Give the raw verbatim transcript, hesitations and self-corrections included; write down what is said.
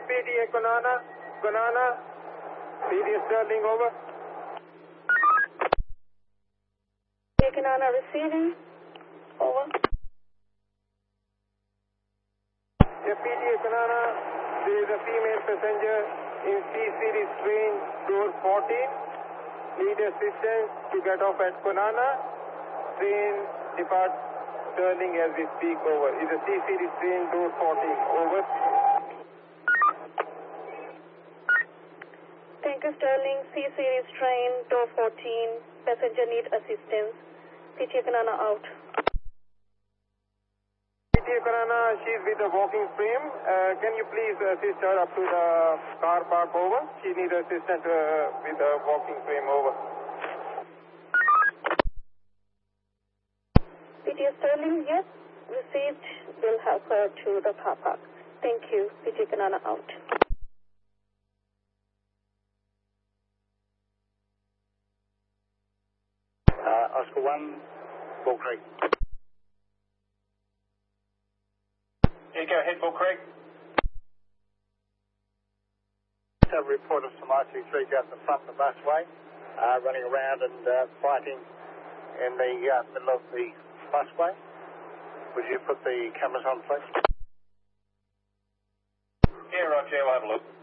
P T A Konana, Konana, P T A Sterling, over. P T A Konana receiving, over. Yeah, P T A Konana, there is a female passenger in C-Series train, door fourteen. Need assistance to get off at Konana. Train depart Sterling as we speak, over. Is a C-Series train, door fourteen, over. Thank you, Sterling. C-Series train, door fourteen. Passenger need assistance. P T A Konana out. P T A Konana, she's with a walking frame. Uh, can you please assist her up to the car park, over? She needs assistance uh, with a walking frame, over. P T A Sterling, yes. Received. We'll help her to the car park. Thank you. P T A Konana out. Uh, Oscar one, Bull Creek. Yeah, go ahead, Bull Creek. Have a report of some I C threes out the front of the busway, uh, running around and uh, fighting in the uh, middle of the busway. Would you put the cameras on, please? Yeah, Roger, I'll have a look.